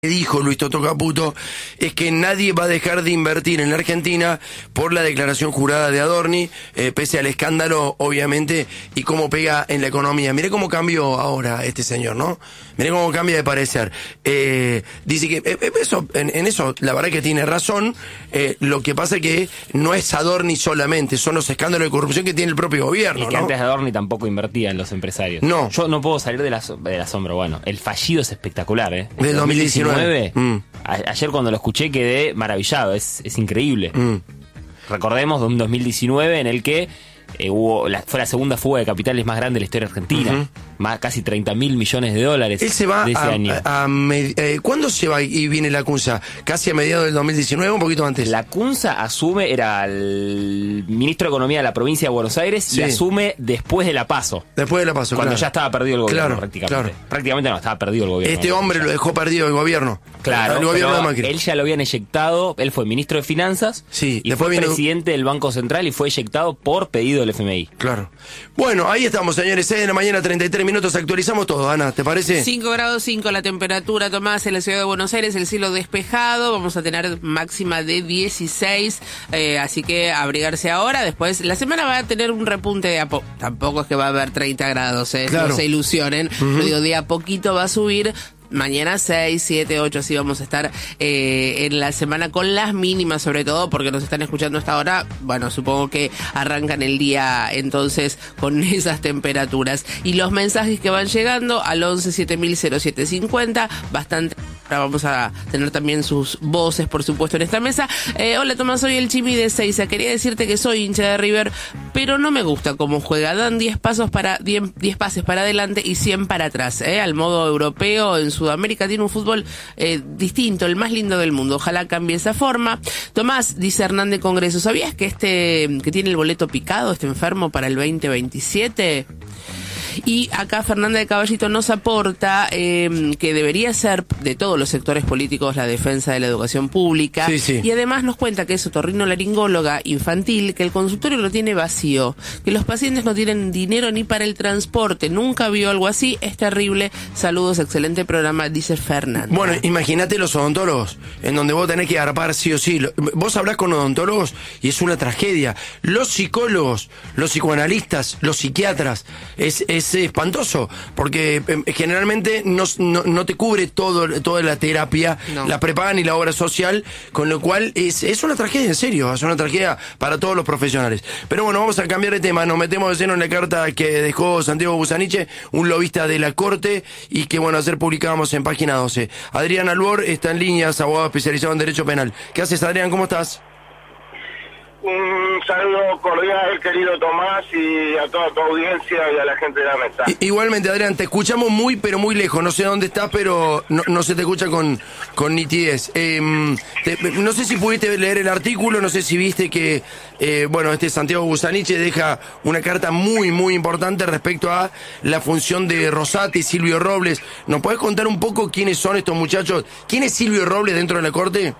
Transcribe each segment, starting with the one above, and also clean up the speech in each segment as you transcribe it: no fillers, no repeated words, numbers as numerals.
Dijo Luis Toto Caputo es que nadie va a dejar de invertir en la Argentina por la declaración jurada de Adorni, pese al escándalo, obviamente, y cómo pega en la economía. Mirá cómo cambió ahora este señor, ¿no? Mirá cómo cambia de parecer. Dice que en eso la verdad que tiene razón. Lo que pasa es que no es Adorni solamente, son los escándalos de corrupción que tiene el propio gobierno, y que ¿no? antes de Adorni tampoco invertía en los empresarios. No. Yo no puedo salir del asombro. Bueno, el fallido es espectacular, ¿eh? Del 2019. Ayer cuando lo escuché quedé maravillado, es increíble. Recordemos de un 2019 en el que fue la segunda fuga de capitales más grande de la historia argentina. Casi 30.000 millones de dólares. Él se va de ese año. ¿Cuándo se va y viene la CUNSA? ¿Casi a mediados del 2019 o un poquito antes? La CUNSA asume, era el ministro de Economía de la provincia de Buenos Aires, sí, y asume después de la PASO. Después de la PASO, cuando claro, ya estaba perdido el gobierno, claro, prácticamente. Claro. Prácticamente no, estaba perdido el gobierno. Este hombre lo dejó perdido el gobierno. Claro, el gobierno de Macri. Él ya lo habían eyectado, él fue ministro de Finanzas, sí, y después fue vino presidente del Banco Central y fue eyectado por pedido del FMI. Claro. Bueno, ahí estamos, señores, 6 de la mañana, 33 minutos, actualizamos todo, Ana, ¿te parece? 5 grados 5 la temperatura, Tomás, en la ciudad de Buenos Aires, el cielo despejado, vamos a tener máxima de 16, así que abrigarse ahora. Después, la semana va a tener un repunte de tampoco es que va a haber 30 grados, claro, no se ilusionen, lo digo, de a poquito va a subir. Mañana 6, 7, 8, así vamos a estar en la semana con las mínimas, sobre todo porque nos están escuchando hasta ahora. Bueno, supongo que arrancan el día entonces con esas temperaturas. Y los mensajes que van llegando al 11 7000 0750, bastante. Ahora vamos a tener también sus voces, por supuesto, en esta mesa. Hola Tomás, soy el Chimi de Seiza. Quería decirte que soy hincha de River, pero no me gusta cómo juega. Dan 10 pases para adelante y 100 para atrás. Al modo europeo, en Sudamérica tiene un fútbol distinto, el más lindo del mundo. Ojalá cambie esa forma. Tomás, dice Hernán de Congreso, ¿sabías que que tiene el boleto picado, este enfermo, para el 2027? Y acá Fernanda de Caballito nos aporta que debería ser de todos los sectores políticos la defensa de la educación pública. Sí, sí. Y además nos cuenta que es otorrinolaringóloga infantil, que el consultorio lo tiene vacío, que los pacientes no tienen dinero ni para el transporte. Nunca vio algo así, es terrible. Saludos, excelente programa, dice Fernanda. Bueno, imagínate los odontólogos, en donde vos tenés que arpar sí o sí. Vos hablás con odontólogos y es una tragedia. Los psicólogos, los psicoanalistas, los psiquiatras, es espantoso, porque generalmente no te cubre toda la terapia, no, la prepagan y la obra social, con lo cual es una tragedia, en serio, es una tragedia para todos los profesionales. Pero bueno, vamos a cambiar de tema, nos metemos de lleno en la carta que dejó Santiago Busaniche, un lobista de la Corte, y que bueno, ayer publicábamos en página 12. Adrián Albor está en líneas, abogado especializado en Derecho Penal. ¿Qué haces, Adrián? ¿Cómo estás? Un saludo cordial, querido Tomás, y a toda tu audiencia y a la gente de la mesa. Igualmente, Adrián, te escuchamos muy, pero muy lejos. No sé dónde estás, pero no se te escucha con nitidez. No sé si pudiste leer el artículo, no sé si viste que, este Santiago Busaniche deja una carta muy, muy importante respecto a la función de Rosati y Silvio Robles. ¿Nos podés contar un poco quiénes son estos muchachos? ¿Quién es Silvio Robles dentro de la Corte?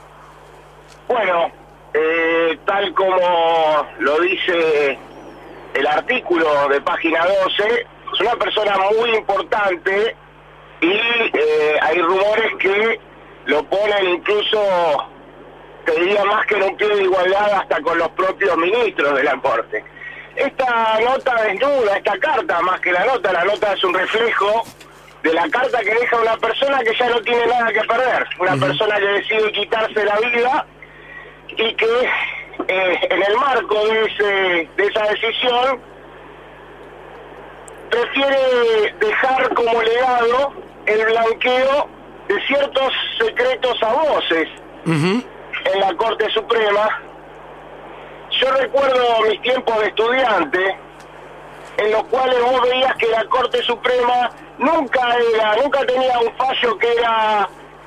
Bueno, tal como lo dice el artículo de página 12, es una persona muy importante y hay rumores que lo ponen incluso, te diría, más que en un pie de igualdad hasta con los propios ministros de la Corte. Esta nota desnuda, esta carta, más que la nota es un reflejo de la carta que deja una persona que ya no tiene nada que perder, una persona que decide quitarse la vida y que en el marco de esa decisión prefiere dejar como legado el blanqueo de ciertos secretos a voces en la Corte Suprema. Yo recuerdo mis tiempos de estudiante en los cuales vos veías que la Corte Suprema nunca tenía un fallo que era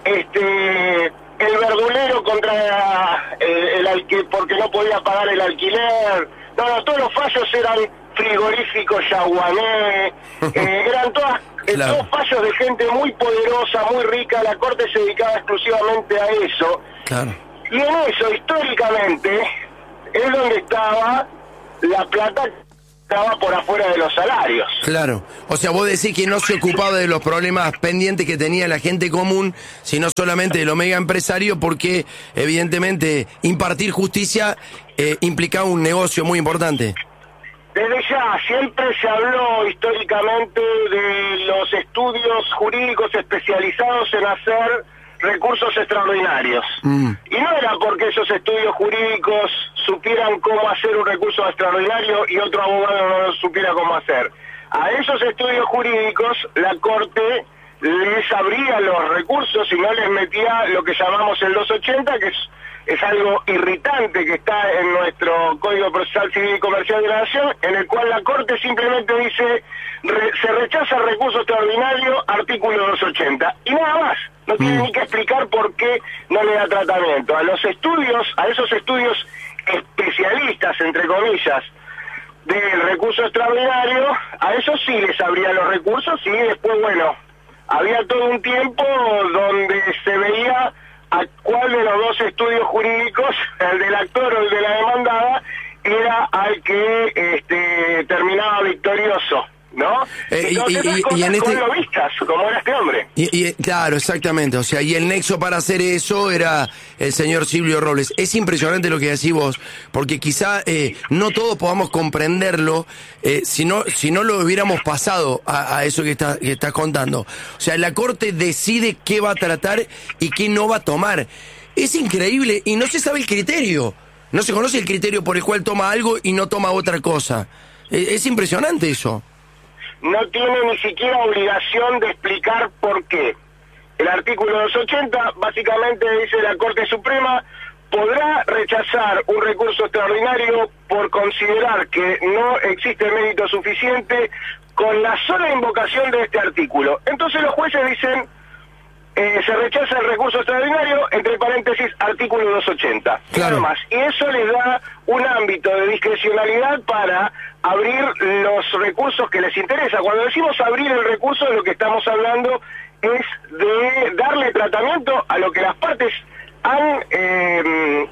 el verdulero contra porque no podía pagar el alquiler. No, todos los fallos eran frigoríficos Yaguané, eran todos fallos de gente muy poderosa, muy rica. La Corte se dedicaba exclusivamente a eso. Claro. Y en eso, históricamente, es donde estaba la plata estaba por afuera de los salarios. Claro, o sea, vos decís que no se ocupaba de los problemas pendientes que tenía la gente común, sino solamente de los mega empresarios, porque evidentemente impartir justicia implicaba un negocio muy importante. Desde ya, siempre se habló históricamente de los estudios jurídicos especializados en hacer recursos extraordinarios. Y no era porque esos estudios jurídicos supieran cómo hacer un recurso extraordinario y otro abogado no supiera cómo hacer. A esos estudios jurídicos la Corte les abría los recursos y no les metía lo que llamamos el 280, que es algo irritante que está en nuestro Código Procesal Civil y Comercial de la Nación, en el cual la Corte simplemente dice se rechaza el recurso extraordinario, artículo 280, y nada más. No tiene ni que explicar por qué no le da tratamiento. A esos estudios especialistas, entre comillas, del recurso extraordinario, a eso sí les abría los recursos y después, bueno, había todo un tiempo donde se veía a cuál de los dos estudios jurídicos, el del actor o el de la demandada, era al que terminaba victorioso, ¿no? Y en con lobistas, como era este hombre. Claro, exactamente, o sea, y el nexo para hacer eso era el señor Silvio Robles. Es impresionante lo que decís vos, porque quizá no todos podamos comprenderlo si no lo hubiéramos pasado a eso que estás contando. O sea, la Corte decide qué va a tratar y qué no va a tomar. Es increíble y no se sabe el criterio. No se conoce el criterio por el cual toma algo y no toma otra cosa. Es impresionante eso. No tiene ni siquiera obligación de explicar por qué. El artículo 280 básicamente dice: la Corte Suprema podrá rechazar un recurso extraordinario por considerar que no existe mérito suficiente con la sola invocación de este artículo. Entonces los jueces dicen, se rechaza el recurso extraordinario, entre paréntesis, artículo 280. Claro. Nada más. Y eso les da un ámbito de discrecionalidad para abrir los recursos que les interesa. Cuando decimos abrir el recurso, de lo que estamos hablando es de darle tratamiento a lo que las partes han